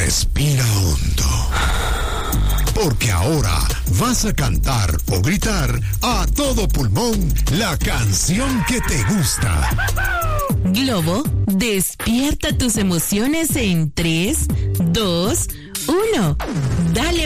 Respira hondo. Porque ahora vas a cantar o gritar a todo pulmón la canción que te gusta. Globo, despierta tus emociones en 3, 2, 1. Dale